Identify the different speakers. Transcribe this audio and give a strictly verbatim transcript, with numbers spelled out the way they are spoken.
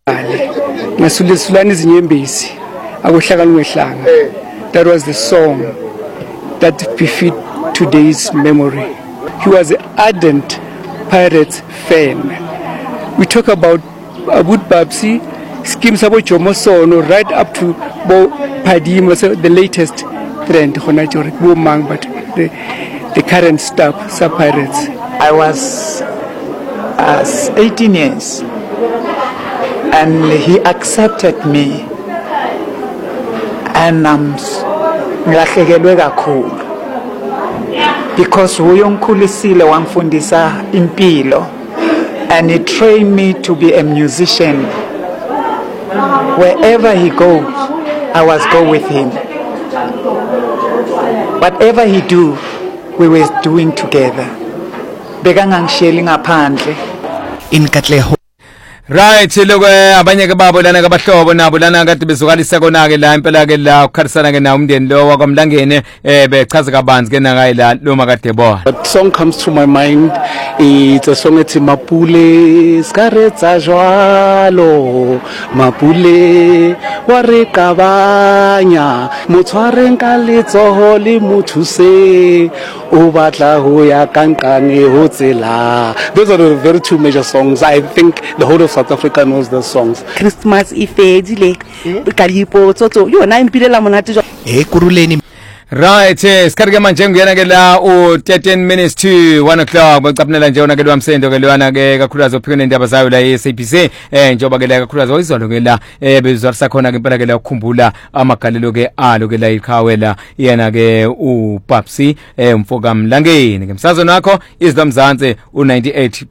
Speaker 1: That was the song that befit today's memory. He was an ardent Pirates fan. We talk about Abud Babsi, Skim Sabo Chomosono, right up to Bo Padima, so the latest trend, but the, the current stuff, sub Pirates.
Speaker 2: I was uh, eighteen years and he accepted me, and I'm ngilahlekelwe kakhulu because uyongikhulisile wangifundisa impilo, and he trained me to be a musician. Wherever he goes, I was go with him. Whatever he do, we were doing together. Bekangangishiyeli ngaphandle.
Speaker 3: In Katleho.
Speaker 4: Right, look, abanye ke babo lana kabahlobo nabo lana kade bezokalisa kona ke la impela ke la ukharisana ke na umndeni lo wakwamlangene eh bechaza kabanzi ke nakayi la lo makade bo.
Speaker 1: That song comes to my mind. It's a song ethi Mapule skaretsa jwalo Mapule wa re kabanya motshware nka letsoho le mothuse o batla ho ya kankane ho tsela. Those are the very two major songs. I think the whole of South Africa knows those songs.
Speaker 5: Christmas ifedile kalipo tsotso yona impilela monate jo
Speaker 3: eh kuruleni.
Speaker 4: Right, sikarike manje ngiyana ke la u thirteen minutes to one o'clock bacapnela nje ona ke lwamsendo ke lwana ke kakhulukazi ophikene indaba zayo la e S A B C eh njoba ke la kakhulukazi izolo ke la eh bezwarisa khona ke impela ke la ukukhumbula amagalelo ke alo ke la ikhawela yena ke u Babsi eh umfoka Mlangeni ke msazweni wakho izwa Mzansi u ninety-eight